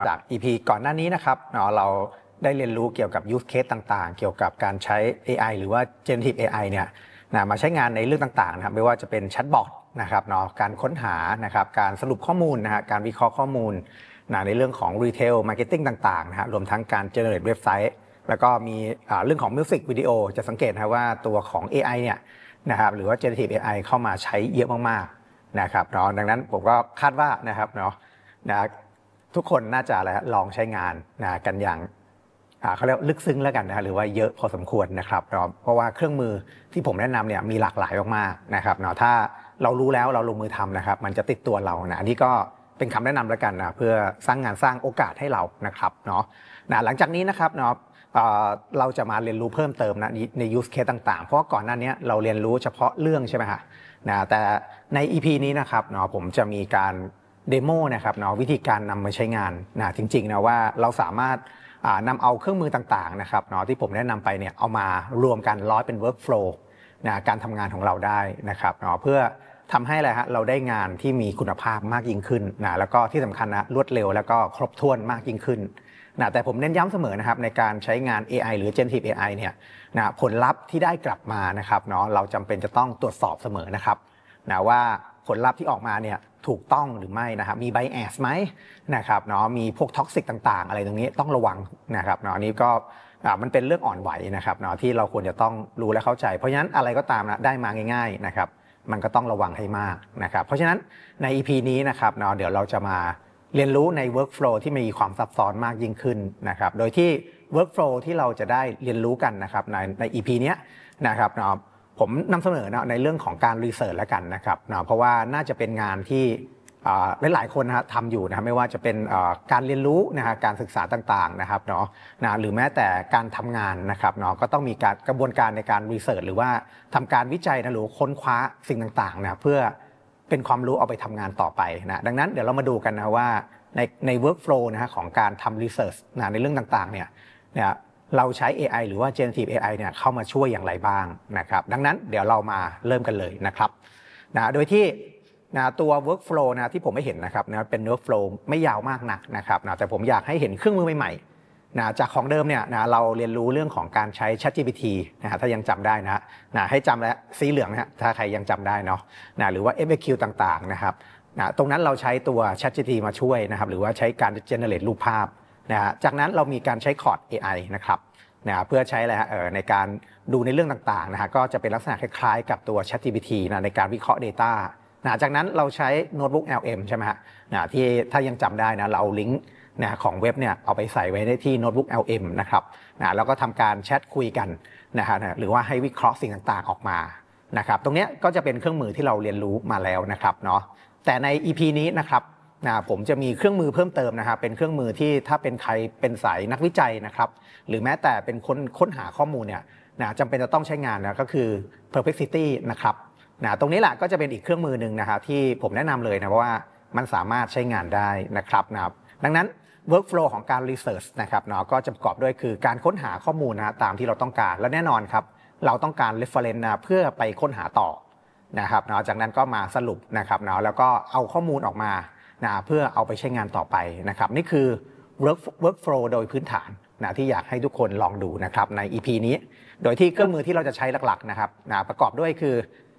จาก EP ก่อนหน้านี้นะครับเราได้เรียนรู้เกี่ยวกับ use case ต่างๆเกี่ยวกับการใช้ AI หรือว่า generative AI เนี่ยมาใช้งานในเรื่องต่างๆนะครับไม่ว่าจะเป็นแชทบอทนะครับการค้นหานะครับการสรุปข้อมูลนะฮะการวิเคราะห์ข้อมูลในเรื่องของ retail marketing ต่างๆนะฮะรวมทั้งการ generate เว็บไซต์แล้วก็มีเรื่องของ music video จะสังเกตนะว่าตัวของ AI เนี่ยนะครับหรือว่า generative AI เข้ามาใช้เยอะมากๆนะครับดังนั้นผมก็คาดว่านะครับทุกคนน่าจะลองใช้งานกันอย่างเขาเรียกลึกซึ้งแล้วกันนะหรือว่าเยอะพอสมควรนะครับเพราะว่าเครื่องมือที่ผมแนะนำเนี่ยมีหลากหลายมากๆนะครับถ้าเรารู้แล้วเราลงมือทำนะครับมันจะติดตัวเราอันนี้ก็เป็นคำแนะนำแล้วกันเพื่อสร้างงานสร้างโอกาสให้เรานะครับหลังจากนี้นะครับเราจะมาเรียนรู้เพิ่มเติมใน use case ต่างๆเพราะก่อนหน้านี้เราเรียนรู้เฉพาะเรื่องใช่ไหมฮะแต่ใน EP นี้นะครับผมจะมีการเดโมนะครับวิธีการนำมาใช้งานจริงๆว่าเราสามารถนำเอาเครื่องมือต่างๆนะครับที่ผมแนะนำไปเนี่ยเอามารวมกันร้อยเป็น workflow การทำงานของเราได้นะครับเพื่อทำให้เราได้งานที่มีคุณภาพมากยิ่งขึ้นแล้วก็ที่สำคัญรวดเร็วแล้วก็ครบถ้วนมากยิ่งขึ้นแต่ผมเน้นย้ำเสมอนะครับในการใช้งาน AI หรือ Generative AI เนี่ยผลลัพธ์ที่ได้กลับมานะครับเราจำเป็นจะต้องตรวจสอบเสมอนะครับว่าผลลัพธ์ที่ออกมาเนี่ยถูกต้องหรือไม่นะครับมี bias ไหมนะครับมีพวกท็อกซิกต่างๆอะไรตรงนี้ต้องระวังนะครับนี้ก็มันเป็นเรื่องอ่อนไหวนะครับที่เราควรจะต้องรู้และเข้าใจเพราะฉะนั้นอะไรก็ตามได้มาง่ายๆนะครับมันก็ต้องระวังให้มากนะครับเพราะฉะนั้นใน EP นี้นะครับเดี๋ยวเราจะมาเรียนรู้ใน workflow ที่มีความซับซ้อนมากยิ่งขึ้นนะครับโดยที่ workflow ที่เราจะได้เรียนรู้กันนะครับใน EP นี้นะครับผมนำเสนอในเรื่องของการรีเสิร์ชแล้วกันนะครับเพราะว่าน่าจะเป็นงานที่หลายๆคนทำอยู่ไม่ว่าจะเป็นการเรียนรู้การศึกษาต่างๆนะครับหรือแม้แต่การทำงานนะครับก็ต้องมีกระบวนการในการรีเสิร์ชหรือว่าทำการวิจัยหรือค้นคว้าสิ่งต่างๆเพื่อเป็นความรู้เอาไปทำงานต่อไปดังนั้นเดี๋ยวเรามาดูกันว่าใน workflow ของการทำรีเสิร์ชในเรื่องต่างๆเนี่ยเราใช้ AI หรือว่า Generative AI เนี่ยเข้ามาช่วยอย่างไรบ้างนะครับดังนั้นเดี๋ยวเรามาเริ่มกันเลยนะครับโดยที่ตัว workflow ที่ผมไม่เห็นนะครับเป็น workflow ไม่ยาวมากนักนะครับแต่ผมอยากให้เห็นเครื่องมือใหม่ๆจากของเดิมเนี่ยเราเรียนรู้เรื่องของการใช้ ChatGPT ถ้ายังจำได้ให้จำและสีเหลืองถ้าใครยังจำได้หรือว่า FAQ ต่างๆนะครับตรงนั้นเราใช้ตัว ChatGPT มาช่วยนะครับหรือว่าใช้การ generate รูปภาพจากนั้นเรามีการใช้ Claude AI นะครับเพื่อใช้ในการดูในเรื่องต่างๆก็จะเป็นลักษณะคล้ายๆกับตัว ChatGPT ในการวิเคราะห์ Data จากนั้นเราใช้ Notebook LM ใช่ไหมฮะที่ถ้ายังจำได้เราเอาลิงก์ของเว็บเนี่ยเอาไปใส่ไว้ในที่ Notebook LM นะครับแล้วก็ทำการแชทคุยกันหรือว่าให้วิเคราะห์สิ่งต่างๆออกมานะครับตรงนี้ก็จะเป็นเครื่องมือที่เราเรียนรู้มาแล้วนะครับแต่ใน EP นี้นะครับผมจะมีเครื่องมือเพิ่มเติมนะครับเป็นเครื่องมือที่ถ้าเป็นใครเป็นสายนักวิจัยนะครับหรือแม้แต่เป็นคนค้นหาข้อมูลเนี่ยจำเป็นจะต้องใช้งานก็คือ Perplexity นะครับตรงนี้แหละก็จะเป็นอีกเครื่องมือหนึ่งนะครับที่ผมแนะนำเลยเพราะว่ามันสามารถใช้งานได้นะครับดังนั้น workflow ของการ research นะครับก็จะประกอบด้วยคือการค้นหาข้อมูลตามที่เราต้องการและแน่นอนครับเราต้องการ reference เพื่อไปค้นหาต่อนะครับจากนั้นก็มาสรุปนะครับแล้วก็เอาข้อมูลออกมาเพื่อเอาไปใช้งานต่อไปนะครับนี่คือ workflow โดยพื้นฐานที่อยากให้ทุกคนลองดูนะครับใน EP นี้โดยที่เครื่องมือที่เราจะใช้หลักๆนะครับประกอบด้วยคือ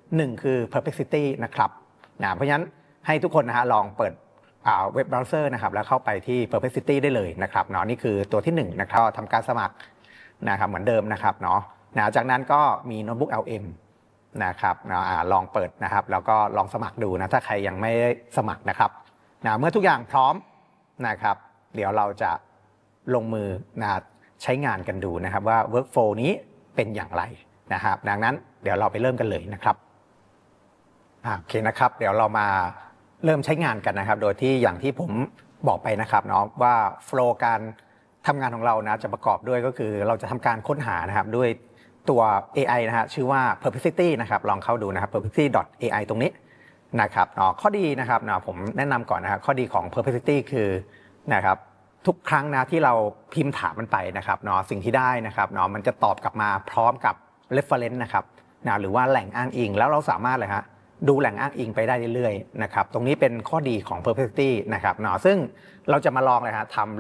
1คือ Perplexity นะครับเพราะฉะนั้นให้ทุกคนลองเปิดเว็บเบราว์เซอร์นะครับแล้วเข้าไปที่ Perplexity ได้เลยนะครับนี่คือตัวที่1นะครับทำการสมัครนะครับเหมือนเดิมนะครับจากนั้นก็มี Notebook LM นะครับลองเปิดนะครับแล้วก็ลองสมัครดูถ้าใครยังไม่ได้สมัครนะครับเมื่อทุกอย่างพร้อมนะครับเดี๋ยวเราจะลงมือใช้งานกันดูนะครับว่า workflow นี้เป็นอย่างไรนะครับดังนั้นเดี๋ยวเราไปเริ่มกันเลยนะครับโอเคนะครับเดี๋ยวเรามาเริ่มใช้งานกันนะครับโดยที่อย่างที่ผมบอกไปนะครับว่าโฟลว์การทำงานของเราจะประกอบด้วยก็คือเราจะทำการค้นหานะครับด้วยตัว AI ชื่อว่า Perplexity นะครับลองเข้าดูนะครับ perplexity.ai ตรงนี้นะครับข้อดีนะครับผมแนะนำก่อนนะครับข้อดีของ Perplexity คือนะครับทุกครั้งที่เราพิมพ์ถามมันไปนะครับสิ่งที่ได้นะครับมันจะตอบกลับมาพร้อมกับ reference นะครับหรือว่าแหล่งอ้างอิงแล้วเราสามารถดูแหล่งอ้างอิงไปได้เรื่อยๆนะครับตรงนี้เป็นข้อดีของ Perplexity นะครับซึ่งเราจะมาลองทำ